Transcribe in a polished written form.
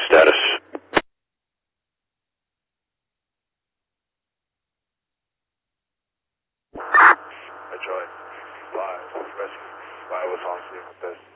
status. Detroit, 5, rescue. 5 was on scene with this.